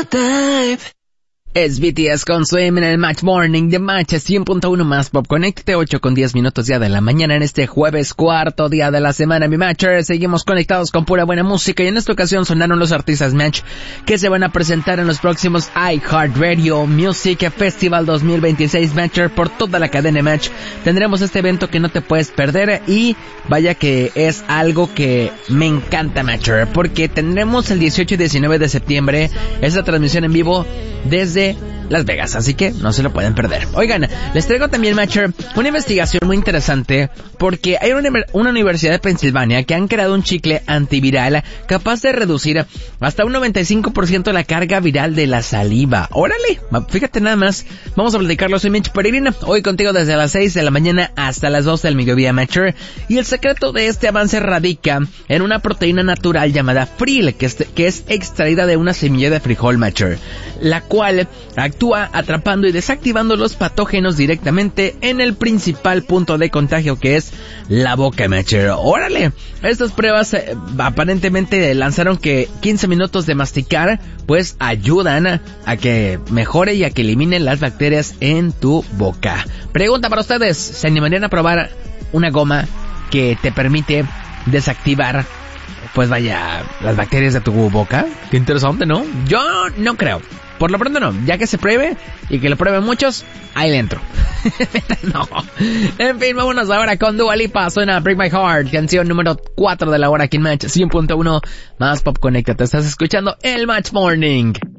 Es BTS con Swim en el Match Morning de Match 100.1 más Pop. Conéctate 8:10 ya de la mañana en este jueves, cuarto día de la semana, mi Matcher. Seguimos conectados con pura buena música y en esta ocasión sonaron los artistas Match que se van a presentar en los próximos iHeartRadio Music Festival 2026 Matcher por toda la cadena Match. Tendremos este evento que no te puedes perder y vaya que es algo que me encanta, Matcher, porque tendremos el 18 y 19 de septiembre esta transmisión en vivo desde Las Vegas, así que no se lo pueden perder. Oigan, les traigo también, Matcher, una investigación muy interesante porque hay una universidad de Pensilvania que han creado un chicle antiviral capaz de reducir hasta un 95% la carga viral de la saliva. ¡Órale! Fíjate nada más. Vamos a platicarlo. Soy Mitch Peregrina, hoy contigo desde las 6 de la mañana hasta las 2 del mediodía, Matcher. Y el secreto de este avance radica en una proteína natural llamada Fril, que es extraída de una semilla de frijol, Matcher, la cual actúa atrapando y desactivando los patógenos directamente en el principal punto de contagio, que es la boca, Matcher. ¡Órale! Estas pruebas aparentemente lanzaron que 15 minutos de masticar pues ayudan a que mejore y a que eliminen las bacterias en tu boca. Pregunta para ustedes: ¿se animarían a probar una goma que te permite desactivar pues vaya las bacterias de tu boca? Qué interesante, ¿no? Yo no creo. Por lo pronto no, ya que se pruebe y que lo prueben muchos, ahí le entro. No. En fin, vámonos ahora con Dua Lipa. Suena Break My Heart, canción número 4 de la hora aquí en Match 100.1 más Pop. Conéctate, estás escuchando el Match Morning.